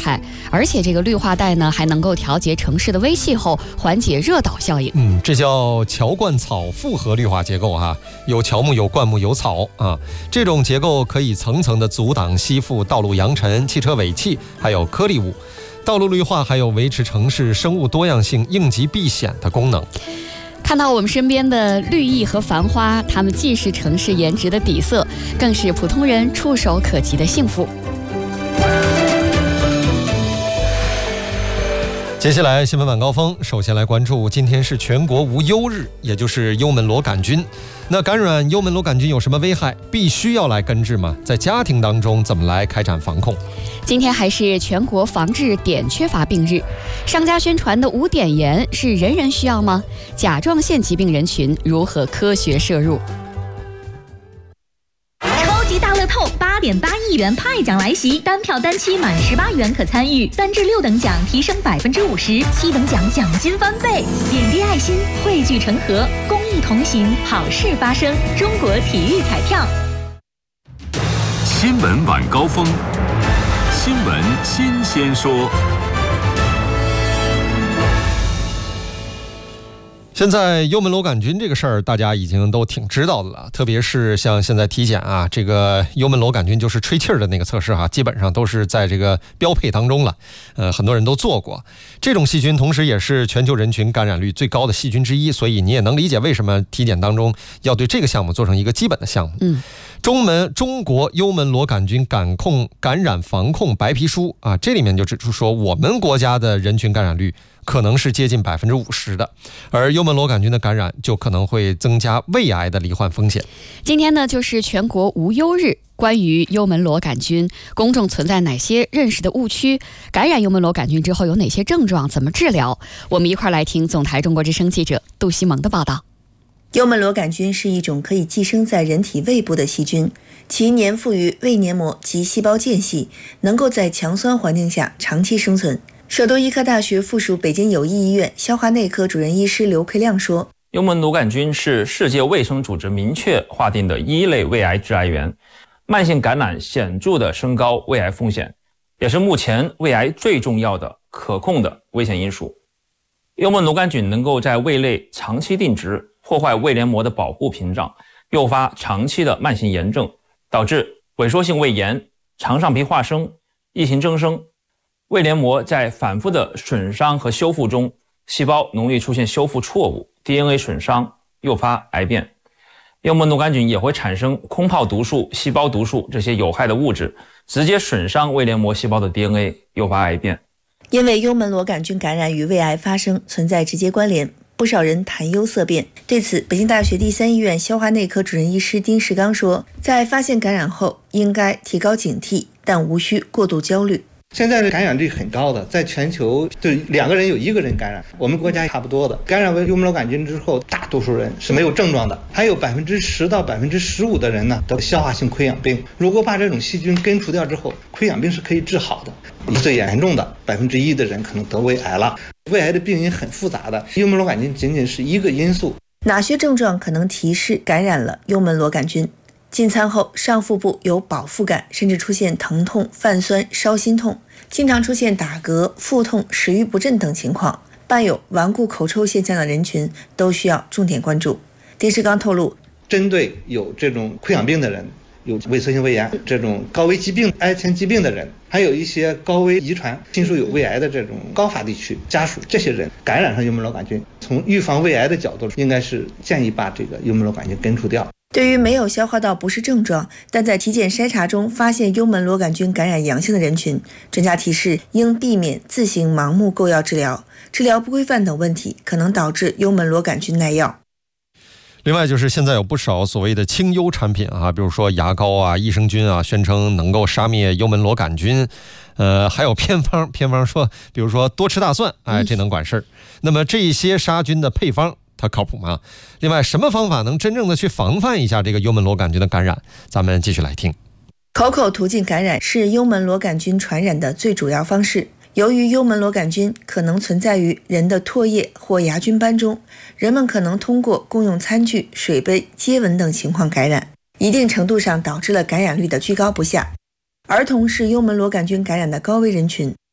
害，而且这个绿化带呢还能够调节城市的微气候，缓解热岛效应。 这叫乔灌草复合绿化结构哈，有乔木、有灌木、有草啊。这种结构可以层层的阻挡吸附道路扬尘、汽车尾气，还有颗粒物。道路绿化还有维持城市生物多样性、应急避险的功能。 看到我们身边的绿意和繁花，它们既是城市颜值的底色，更是普通人触手可及的幸福。 接下来新闻晚高峰，首先来关注今天是全国无忧日，也就是幽门螺杆菌。那感染幽门螺杆菌有什么危害？必须要来根治吗？在家庭当中怎么来开展防控？ 今天还是全国防治碘缺乏病日，商家宣传的无碘盐是人人需要吗？甲状腺疾病人群如何科学摄入？ 大乐透8.8亿元派奖来袭，单票单期满18元可参与，3至6等奖提升50%，7等奖奖金翻倍。点滴爱心，汇聚成河，公益同行，好事发生。中国体育彩票。 新闻晚高峰，新闻新鲜说。 现在幽门螺杆菌这个事儿，大家已经都挺知道的了。特别是像现在体检啊，这个幽门螺杆菌就是吹气儿的那个测试哈，基本上都是在这个标配当中了。很多人都做过。这种细菌同时也是全球人群感染率最高的细菌之一，所以你也能理解为什么体检当中要对这个项目做成一个基本的项目。中国幽门螺杆菌感染防控白皮书啊，这里面就指出说，我们国家的人群感染率可能是接近50%的，而幽门螺杆菌的感染就可能会增加胃癌的罹患风险。 今天呢，就是全国无忧日。关于幽门螺杆菌，公众存在哪些认识的误区？感染幽门螺杆菌之后有哪些症状？怎么治疗？我们一块来听总台中国之声记者杜西蒙的报道。 幽门螺杆菌是一种可以寄生在人体胃部的细菌，其粘附于胃黏膜及细胞间隙，能够在强酸环境下长期生存。首都医科大学附属北京友谊医院消化内科主任医师刘奎亮说， 幽门螺杆菌是世界卫生组织明确划定的一类胃癌致癌源，慢性感染显著地升高胃癌风险，也是目前胃癌最重要的可控的危险因素。幽门螺杆菌能够在胃内长期定植，破坏胃黏膜的保护屏障，诱发长期的慢性炎症，导致萎缩性胃炎、肠上皮化生、异形增生。胃黏膜在反复的损伤和修复中，细胞容易出现修复错误、DNA 损伤，诱发癌变。幽门螺杆菌也会产生空泡毒素、细胞毒素这些有害的物质，直接损伤胃黏膜细胞的 DNA， 诱发癌变。 因为幽门螺杆菌感染与胃癌发生存在直接关联，不少人谈忧色变。对此，北京大学第三医院消化内科主任医师丁世刚说，在发现感染后应该提高警惕，但无需过度焦虑。 现在的感染率很高的，在全球就2个人有1个人感染，我们国家差不多的。感染为幽门螺杆菌之后，大多数人是没有症状的，还有10%到15%的人呢得消化性溃疡病。如果把这种细菌根除掉之后，溃疡病是可以治好的。最严重的1%的人可能得胃癌了。胃癌的病因很复杂的，幽门螺杆菌仅仅是一个因素。 哪些症状可能提示感染了幽门螺杆菌？进餐后上腹部有饱腹感，甚至出现疼痛、泛酸、烧心痛，经常出现打嗝、腹痛、食欲不振等情况，伴有顽固口臭现象的人群都需要重点关注。丁世刚透露， 针对有这种溃疡病的人，有萎缩性胃炎这种高危疾病、癌前疾病的人，还有一些高危遗传亲属有胃癌的这种高发地区家属，这些人感染上幽门螺杆菌，从预防胃癌的角度，应该是建议把这个幽门螺杆菌根除掉。 对于没有消化道不适症状，但在体检筛查中发现幽门螺杆菌感染阳性的人群，专家提示应避免自行盲目购药治疗，治疗不规范等问题可能导致幽门螺杆菌耐药。 另外就是现在有不少所谓的清幽产品啊，比如说牙膏啊、益生菌啊，宣称能够杀灭幽门螺杆菌。还有偏方说，比如说多吃大蒜，这能管事儿。那么这些杀菌的配方，它靠谱吗？另外，什么方法能真正的去防范一下这个幽门螺杆菌的感染？咱们继续来听。 口途径感染是幽门螺杆菌传染的最主要方式。由于幽门螺杆菌可能存在于人的唾液或牙菌斑中，人们可能通过共用餐具、水杯、接吻等情况感染，一定程度上导致了感染率的居高不下。儿童是幽门螺杆菌感染的高危人群，